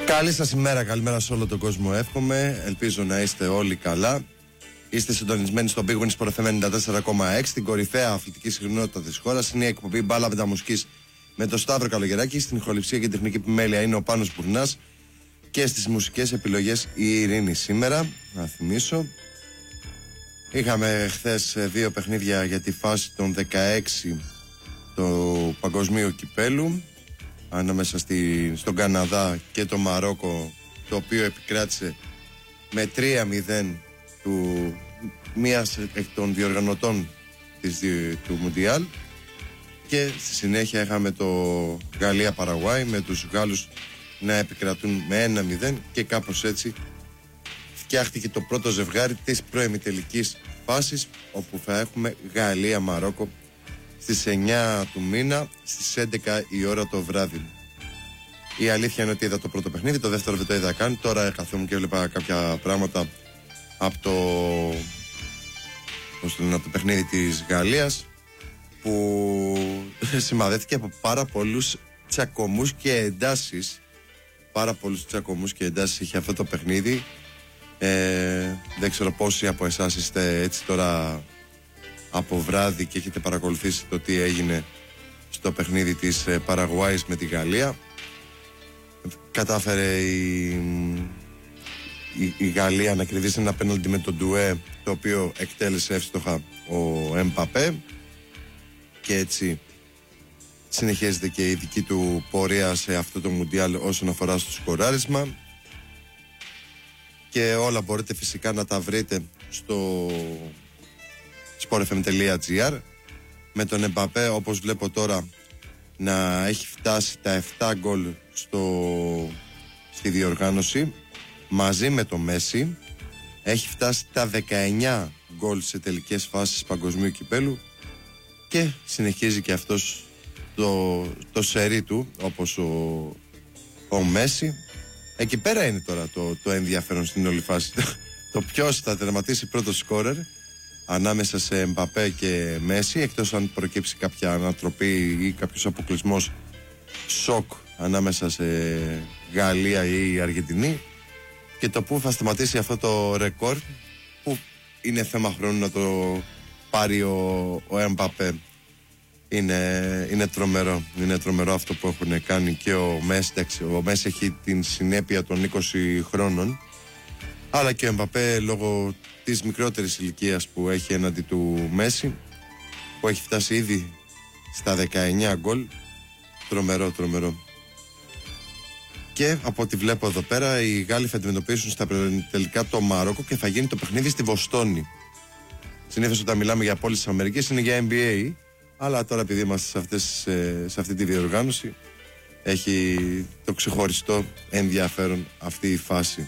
Καλή σας ημέρα, καλημέρα σε όλο τον κόσμο εύχομαι. Ελπίζω να είστε όλοι καλά. Είστε συντονισμένοι στο Big Win Sport FM 94,6, την κορυφαία αθλητική συχνότητα της χώρας. Είναι η εκπομπή Μπάλα Μεταμουσικής με τον Σταύρο Καλογεράκη. Στην ηχοληψία και τεχνική επιμέλεια είναι ο Πάνος Μπουρνάς. Και στις μουσικές επιλογές η Ειρήνη σήμερα. Να θυμίσω, είχαμε χθες 2 παιχνίδια για τη φάση των 16 του Παγκοσμίου Κυπέλου ανάμεσα στον Καναδά και το Μαρόκο, το οποίο επικράτησε με 3-0 μίας εκ των διοργανωτών του Μουντιάλ, και στη συνέχεια είχαμε το Γαλλία-Παραγουάη με τους Γάλλους να επικρατούν με 1-0, και κάπως έτσι φτιάχτηκε το πρώτο ζευγάρι της προημιτελικής φάσης, όπου θα έχουμε Γαλλία-Μαρόκο στις 9 του μήνα στις 11 η ώρα το βράδυ. Η αλήθεια είναι ότι είδα το πρώτο παιχνίδι, το δεύτερο δεν το είδα καν. Τώρα καθόμουν και έβλεπα κάποια πράγματα από το παιχνίδι της Γαλλίας, που σημαδεύτηκε από πάρα πολλούς τσακωμούς και εντάσεις. Πάρα πολλούς τσακωμούς και εντάσεις είχε αυτό το παιχνίδι. Δεν ξέρω πόσοι από εσάς είστε έτσι τώρα από βράδυ και έχετε παρακολουθήσει το τι έγινε στο παιχνίδι της Παραγουάης με τη Γαλλία. Κατάφερε η Γαλλία να κερδίσει ένα πέναλτι με τον Ντουέ, το οποίο εκτέλεσε εύστοχα ο Εμπαπέ, και έτσι συνεχίζεται και η δική του πορεία σε αυτό το Μουντιάλ όσον αφορά στο σκοράρισμα. Και όλα μπορείτε φυσικά να τα βρείτε στο sportfm.gr, με τον Εμπαπέ, όπως βλέπω τώρα, να έχει φτάσει τα 7 γκολ στη διοργάνωση. Μαζί με το Μέση έχει φτάσει τα 19 γκολ σε τελικές φάσεις παγκοσμίου κυπέλου, και συνεχίζει και αυτός το σερί του, όπως ο Μέση. Εκεί πέρα είναι τώρα το ενδιαφέρον στην όλη φάση. Το ποιος θα τερματίσει πρώτο σκόρερ ανάμεσα σε Εμπαπέ και Μέση, εκτός αν προκύψει κάποια ανατροπή ή κάποιος αποκλεισμός σοκ ανάμεσα σε Γαλλία ή Αργεντινή, και το που θα σταματήσει αυτό το ρεκόρ, που είναι θέμα χρόνου να το πάρει ο Εμπαπέ. Είναι τρομερό. Είναι τρομερό αυτό που έχουν κάνει και ο Μέση. Ο Μέση έχει την συνέπεια των 20 χρόνων, αλλά και ο Εμπαπέ λόγω της μικρότερης ηλικίας που έχει έναντι του Μέση, που έχει φτάσει ήδη στα 19 γκολ. Τρομερό. Και από ό,τι βλέπω εδώ πέρα, οι Γάλλοι θα αντιμετωπίσουν στα τελικά το Μαρόκο και θα γίνει το παιχνίδι στη Βοστόνη. Συνήθως όταν μιλάμε για πόλεις της Αμερικής είναι για NBA, αλλά τώρα επειδή είμαστε σε αυτή τη διοργάνωση, έχει το ξεχωριστό ενδιαφέρον αυτή η φάση.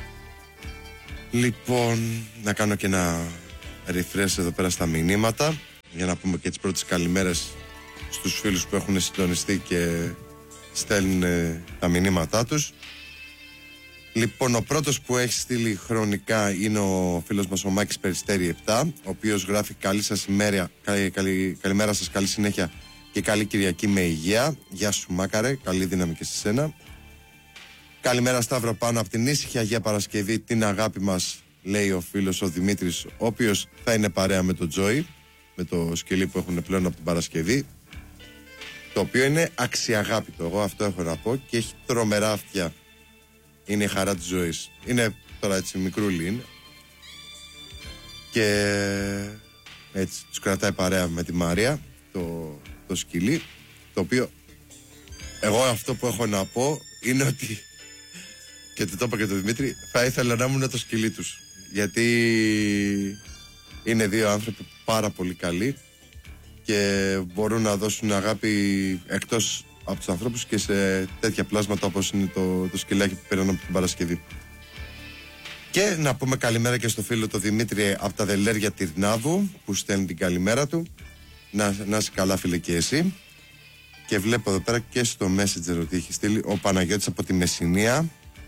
Λοιπόν, να κάνω και ένα refresh εδώ πέρα στα μηνύματα, για να πούμε και τις πρώτες καλημέρες στους φίλους που έχουν συντονιστεί και στέλνουν τα μηνύματά τους. Λοιπόν, ο πρώτος που έχει στείλει χρονικά είναι ο φίλος μας ο Μάκης Περιστέρη 7, ο οποίος γράφει καλή σας ημέρα, καλημέρα σας, καλή συνέχεια και καλή Κυριακή με υγεία. Γεια σου Μάκαρε, καλή δύναμη και σε σένα. Καλημέρα Σταύρο πάνω από την ήσυχη Αγία Παρασκευή, την αγάπη μας, λέει ο φίλος ο Δημήτρης, ο οποίος θα είναι παρέα με τον Τζόι, με το σκυλί που έχουν πλέον από την Παρασκευή, το οποίο είναι αξιαγάπητο, εγώ αυτό έχω να πω, και έχει τρομερά αυτιά. Είναι η χαρά της ζωής. Είναι τώρα έτσι μικρούλι είναι, και έτσι τους κρατάει παρέα με τη Μαρία το σκυλί, το οποίο εγώ αυτό που έχω να πω είναι ότι, και το είπα και το Δημήτρη, θα ήθελα να ήμουν το σκυλί τους, γιατί είναι 2 άνθρωποι πάρα πολύ καλοί και μπορούν να δώσουν αγάπη εκτός από τους ανθρώπους και σε τέτοια πλάσματα όπως είναι το σκυλάκι που πήραν από την Παρασκευή. Και να πούμε καλημέρα και στο φίλο το Δημήτρη από τα Δελέρια Τυρνάβου, που στέλνει την καλημέρα του. Να είσαι καλά φίλε και εσύ. Και βλέπω εδώ πέρα και στο Messenger ότι έχει στείλει ο Παναγιώτης από τη Μεσσηνία.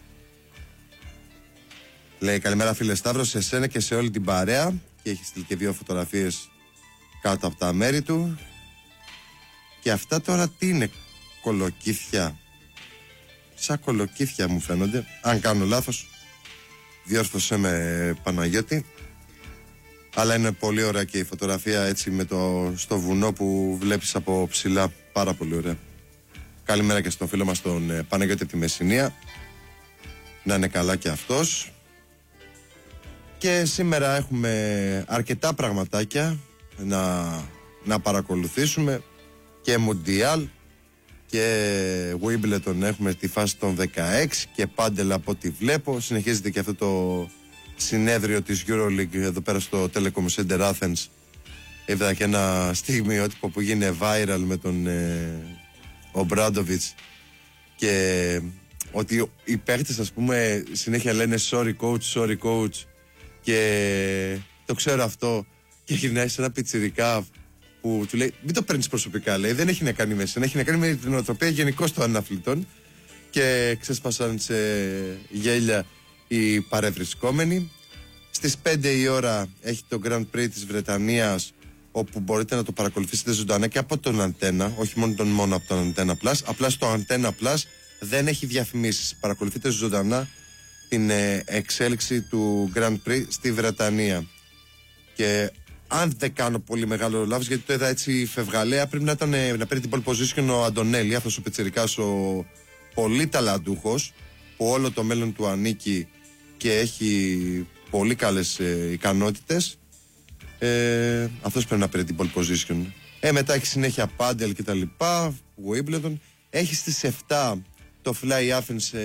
Λέει καλημέρα φίλε Σταύρο, σε εσένα και σε όλη την παρέα. Και έχει στείλει και 2 φωτογραφίες κάτω από τα μέρη του. Και αυτά τώρα τι είναι, κολοκύθια σαν κολοκύθια μου φαίνονται. Αν κάνω λάθος, διόρθωσέ με, Παναγιώτη. Αλλά είναι πολύ ωραία και η φωτογραφία έτσι με στο βουνό που βλέπεις από ψηλά. Πάρα πολύ ωραία. Καλημέρα και στον φίλο μας τον Παναγιώτη από τη Μεσσηνία. Να είναι καλά και αυτός. Και σήμερα έχουμε αρκετά πραγματάκια να παρακολουθήσουμε. Και Μουντιάλ και Wimbledon, έχουμε τη φάση των 16 και πάντελ από ό,τι βλέπω. Συνεχίζεται και αυτό το συνέδριο της EuroLeague εδώ πέρα στο Telecom Center Athens. Είδα και ένα στιγμιότυπο που γίνεται viral με τον Ομπράντοβιτς και ότι οι παίκτες, ας πούμε, συνέχεια λένε sorry coach και το ξέρω αυτό και γυρνάει σε ένα πιτσιρικά που του λέει μην το παίρνεις προσωπικά, λέει, δεν έχει να κάνει με εσένα, έχει να κάνει με την νοοτροπία γενικώς των αθλητών, και ξέσπασαν σε γέλια οι παρευρισκόμενοι. Στις 5 η ώρα έχει το Grand Prix της Βρετανίας, όπου μπορείτε να το παρακολουθήσετε ζωντανά και από τον Αντένα, όχι μόνο από τον Αντένα Plus. Απλά στο Αντένα Plus δεν έχει διαφημίσεις. Παρακολουθείτε ζωντανά την εξέλιξη του Grand Prix στη Βρετανία. Και αν δεν κάνω πολύ μεγάλο λάθος, γιατί το είδα έτσι φευγαλέα, πρέπει να παίρνει την pole position ο Αντωνέλη, αυτός ο πιτσιρικάς, ο πολύ ταλαντούχος, που όλο το μέλλον του ανήκει και έχει πολύ καλές ικανότητες. Αυτός πρέπει να παίρνει την pole position. Μετά έχει συνέχεια πάντελ και τα λοιπά, Wimbledon. Έχει στις 7 το Fly Athens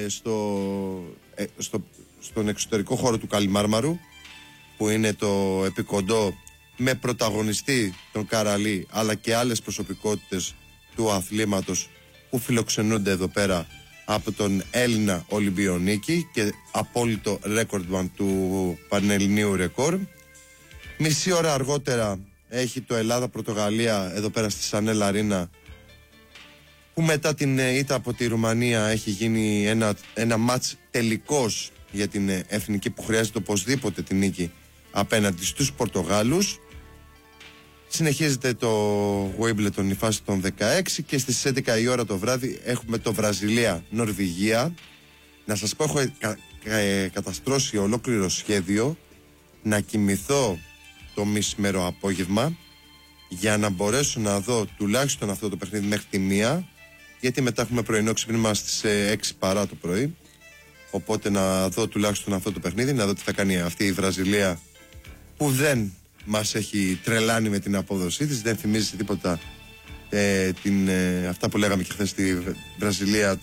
στον εξωτερικό χώρο του Καλιμάρμαρου, που είναι το επικοντό με πρωταγωνιστή τον Καραλή, αλλά και άλλες προσωπικότητες του αθλήματος που φιλοξενούνται εδώ πέρα από τον Έλληνα Ολυμπιονίκη και απόλυτο ρέκορντμαν του πανελληνίου ρεκόρ. Μισή ώρα αργότερα έχει το Ελλάδα-Πορτογαλία εδώ πέρα στη Σανέλ Αρίνα, που μετά την ήττα από τη Ρουμανία έχει γίνει ένα μάτς τελικός για την εθνική, που χρειάζεται οπωσδήποτε την νίκη απέναντι στους Πορτογάλους. Συνεχίζεται το Wimbledon, η φάση των 16, και στις 11 η ώρα το βράδυ έχουμε το Βραζιλία-Νορβηγία. Να σας πω, έχω καταστρώσει ολόκληρο σχέδιο να κοιμηθώ το μεσημέρο απόγευμα για να μπορέσω να δω τουλάχιστον αυτό το παιχνίδι μέχρι τη 1, γιατί μετά έχουμε πρωινό ξύπνημα στις 6 παρά το πρωί. Οπότε να δω τουλάχιστον αυτό το παιχνίδι, να δω τι θα κάνει αυτή η Βραζιλία, που δεν μας έχει τρελάνει με την απόδοσή της, δεν θυμίζει τίποτα αυτά που λέγαμε και χθες στη Βραζιλία,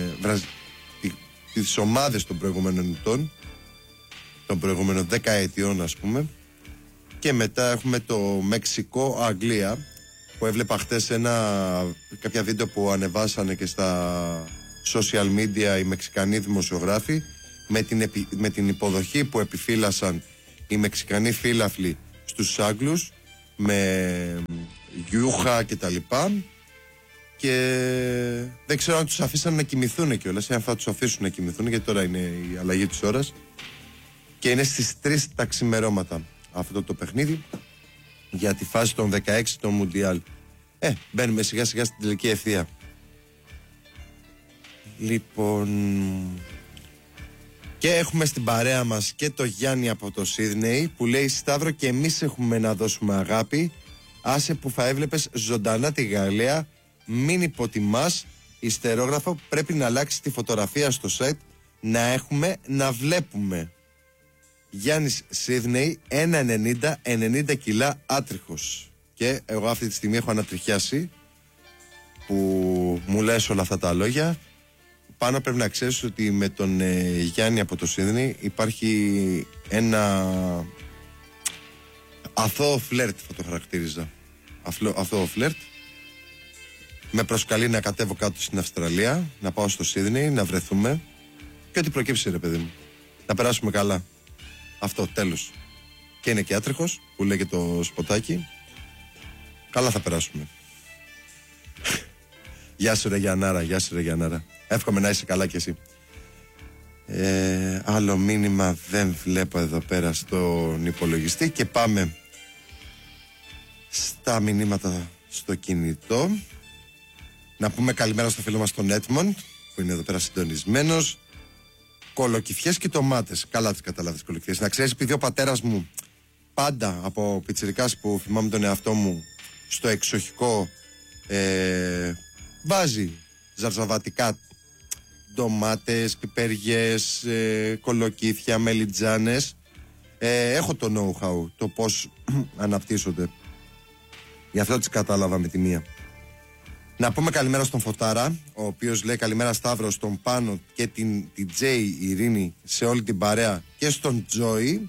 τις ομάδες των προηγούμενων ετών, των προηγούμενων 10 ετιών, ας πούμε. Και μετά έχουμε το Μεξικό-Αγγλία, που έβλεπα χθες κάποια βίντεο που ανεβάσανε και στα social media οι Μεξικανοί δημοσιογράφοι, με την υποδοχή που επιφύλασαν οι Μεξικανοί φύλαφλοι στους Άγγλους, με γιούχα και τα λοιπά, και δεν ξέρω αν τους αφήσαν να κοιμηθούν κιόλας, αν θα τους αφήσουν να κοιμηθούν, γιατί τώρα είναι η αλλαγή της ώρας και είναι στις 3 τα ξημερώματα αυτό το παιχνίδι για τη φάση των 16 των Μουντιάλ. Μπαίνουμε σιγά σιγά στην τελική ευθεία. Λοιπόν, και έχουμε στην παρέα μας και το Γιάννη από το Σίδνεϊ, που λέει: Σταύρο, και εμείς έχουμε να δώσουμε αγάπη. Άσε που θα έβλεπες ζωντανά τη Γαλλία, μην υποτιμάς. Ιστερόγραφο, πρέπει να αλλάξει τη φωτογραφία στο site, να έχουμε να βλέπουμε. Γιάννης Σίδνεϊ, 1,90, 90 κιλά άτριχος. Και εγώ αυτή τη στιγμή έχω ανατριχιάσει, που μου λες όλα αυτά τα λόγια. Πάνω πρέπει να ξέρεις ότι με τον Γιάννη από το Σίδνεϊ υπάρχει ένα αθώο φλερτ, θα το χαρακτήριζα. Αθώο φλερτ. Με προσκαλεί να κατέβω κάτω στην Αυστραλία, να πάω στο Σίδνεϊ, να βρεθούμε και ό,τι προκύψει, ρε παιδί μου. Να περάσουμε καλά. Αυτό, τέλος. Και είναι και άτριχος, που λέγεται το σποτάκι. Καλά θα περάσουμε. Γεια σου ρε Γιαννάρα, γεια σου ρε Γιαννάρα. Εύχομαι να είσαι καλά κι εσύ. Άλλο μήνυμα δεν βλέπω εδώ πέρα στον υπολογιστή, και πάμε στα μηνύματα στο κινητό. Να πούμε καλημέρα στο φίλο μας τον Έτμοντ, που είναι εδώ πέρα συντονισμένος. Κολοκυθιές και ντομάτες. Καλά τις καταλάβεις κολοκυθιές. Να ξέρεις, επειδή ο πατέρας μου πάντα από πιτσιρικάς που θυμάμαι τον εαυτό μου στο εξοχικό βάζει ζαρζαβατικά ντομάτες, πιπεριές, κολοκύθια, μελιτζάνες. Έχω το know-how, το πώς αναπτύσσονται. Γι' αυτό τις κατάλαβα με τη μία. Να πούμε καλημέρα στον Φωτάρα, ο οποίος λέει καλημέρα Σταύρο, στον Πάνο και την Τζέι Ειρήνη, σε όλη την παρέα, και στον Τζόι,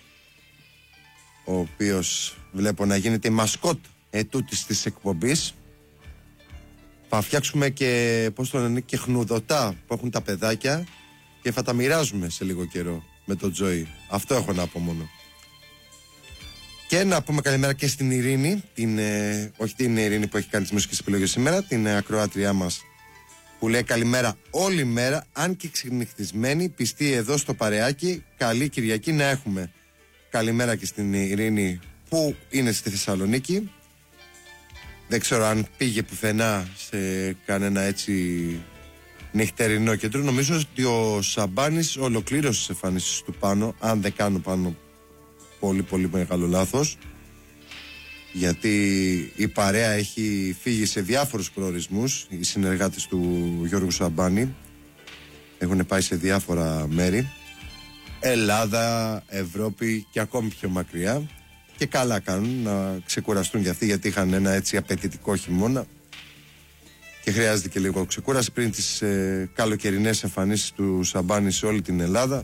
ο οποίος βλέπω να γίνεται η μασκότ ετούτης της εκπομπής. Θα φτιάξουμε και, πώς το λένε, και χνουδωτά που έχουν τα παιδάκια και θα τα μοιράζουμε σε λίγο καιρό με τον Τζόι. Αυτό έχω να πω μόνο. Και να πούμε καλημέρα και στην Ειρήνη, όχι την Ειρήνη που έχει κάνει τις μουσικές επιλογές σήμερα, την ακροάτριά μας, που λέει καλημέρα όλη μέρα, αν και ξενυχτισμένη, πιστή εδώ στο παρεάκι. Καλή Κυριακή να έχουμε. Καλημέρα και στην Ειρήνη που είναι στη Θεσσαλονίκη. Δεν ξέρω αν πήγε πουθενά σε κανένα έτσι νυχτερινό κέντρο. Νομίζω ότι ο Σαμπάνης ολοκλήρωσε τις εμφανίσεις του πάνω, αν δεν κάνω πάνω πολύ πολύ μεγάλο λάθος, γιατί η παρέα έχει φύγει σε διάφορους προορισμούς. Οι συνεργάτες του Γιώργου Σαμπάνη έχουν πάει σε διάφορα μέρη, Ελλάδα, Ευρώπη και ακόμη πιο μακριά, και καλά κάνουν να ξεκουραστούν κι αυτοί, γιατί είχαν ένα έτσι απαιτητικό χειμώνα και χρειάζεται και λίγο ξεκούραση πριν τις καλοκαιρινές εμφανίσεις του Σαμπάνη σε όλη την Ελλάδα.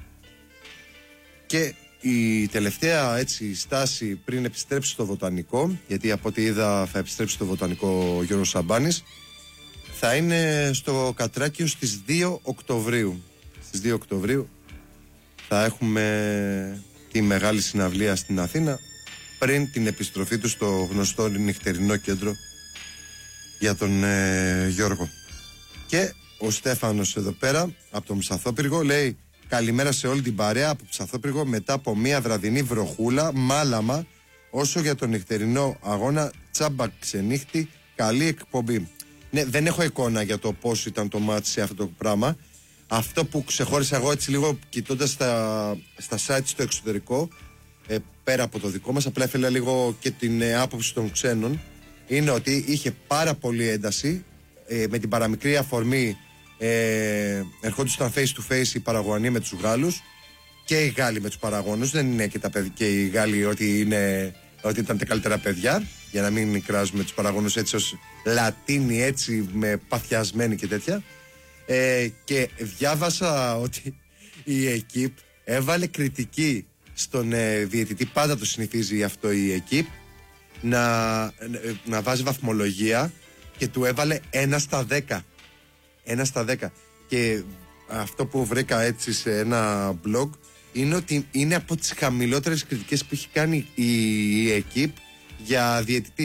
Και η τελευταία έτσι στάση πριν επιστρέψει στο Βοτανικό, γιατί από ό,τι είδα θα επιστρέψει στο Βοτανικό ο Γιώργος Σαμπάνης, θα είναι στο Κατράκιο στις 2 Οκτωβρίου. Στις 2 Οκτωβρίου θα έχουμε τη μεγάλη συναυλία στην Αθήνα πριν την επιστροφή του στο γνωστό νυχτερινό κέντρο για τον Γιώργο. Και ο Στέφανος εδώ πέρα από το Ψαθόπυργο λέει καλημέρα σε όλη την παρέα από Ψαθόπυργο μετά από μια βραδινή βροχούλα, μάλαμα, όσο για τον νυχτερινό αγώνα τσάμπα ξενύχτη, καλή εκπομπή. Ναι, δεν έχω εικόνα για το πώς ήταν το μάτι σε αυτό το πράγμα. Αυτό που ξεχώρισα εγώ έτσι λίγο κοιτώντας στα site στο εξωτερικό, πέρα από το δικό μας, απλά έφερε λίγο και την άποψη των ξένων, είναι ότι είχε πάρα πολύ ένταση, με την παραμικρή αφορμή ερχόντουσαν face to face οι Παραγωγανοί με τους Γάλλους και οι Γάλλοι με τους Παραγώνους. Δεν είναι και, και οι Γάλλοι ότι ήταν τα καλύτερα παιδιά, για να μην κράζουμε τους Παραγώνους έτσι ως Λατίνοι, έτσι με παθιασμένοι και τέτοια. Και διάβασα ότι η ΕΚΙΠ έβαλε κριτική στον διαιτητή, πάντα το συνηθίζει αυτό η ΕΚΙΠ, να βάζει βαθμολογία, και του έβαλε 1 στα 10. 1 στα 10. Και αυτό που βρήκα έτσι σε ένα blog είναι ότι είναι από τις χαμηλότερες κριτικές που έχει κάνει η ΕΚΙΠ για διαιτητή.